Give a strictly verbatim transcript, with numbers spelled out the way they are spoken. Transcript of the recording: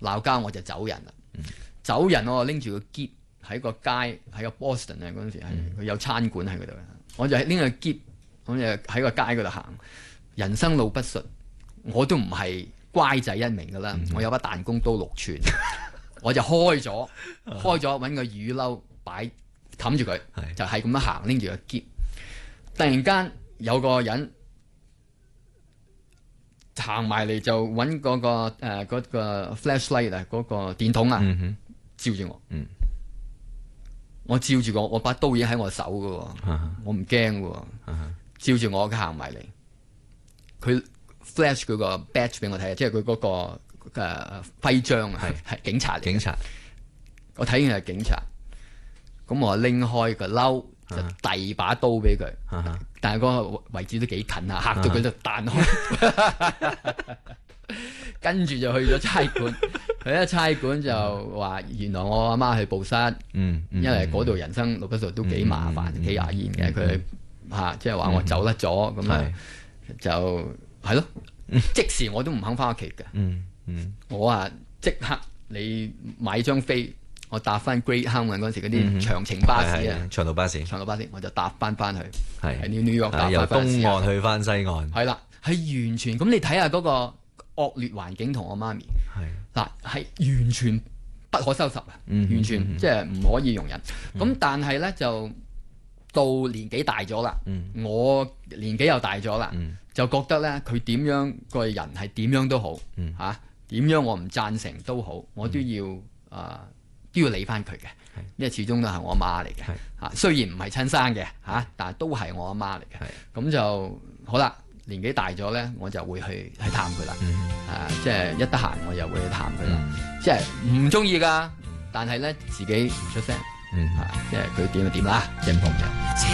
鬧交我就走人啦。嗯、走人我拎住個篋喺個街喺個 Boston 啊，嗰陣時係佢有餐館喺嗰度，我就拎個篋咁就喺個街嗰度行。人生路不熟，我都唔係乖仔一名噶啦，嗯、我有把彈弓刀六寸，我就開咗開咗揾個雨褸擺冚住佢，就係咁樣行拎住個篋。突然間有個人行埋嚟就揾嗰、嗰個誒、呃嗰個 flashlight 啊，嗰個電筒啊，嗯、哼照住我。嗯、我照住我，我把刀已經喺我手噶，啊、哈我唔驚噶。啊、哈照住我，佢行埋嚟，佢 flash 佢個 badge 俾我睇，即係佢嗰個誒徽章啊，係係警察嚟。警察，我睇見係警察，咁我拎開個褸。就遞把刀俾佢，啊、哈但係嗰個位置都幾近啊，嚇到佢就彈開，啊、跟住就去咗差館。佢一差館就話：原來我阿媽去報失，嗯嗯、因為嗰度人生路不熟都幾麻煩，幾牙煙嘅。佢嚇即係話我走甩咗，咁啊就係咯。即時我都唔肯翻屋企嘅。嗯嗯、我話即刻你買張飛。我搭翻 Greyhound 嗰陣時嗰啲長程巴士啊， 長途巴士， 長途巴士，我就搭翻翻去， 係喺 New York 搭翻由東岸去翻西岸， 係啦，係完全咁你睇下嗰個惡劣環境同我媽咪，係嗱係完全不可收拾啊，完全即係唔可以容忍。咁但係咧就到年紀大咗啦，我年紀又大咗啦，就覺得咧佢點樣個人係點樣都好，嚇點樣我唔贊成都好，我都要啊。都要理翻佢嘅，因為始終都係我阿媽嚟嘅嚇。雖然唔係親生嘅嚇，但係都係我阿媽嚟嘅。咁就好啦。年紀大咗咧，我就會去去探佢啦。啊，即係一得閒我又會去探佢啦。即係唔中意㗎，但係咧自己唔出聲。啊，即係佢點就點啦，認同就。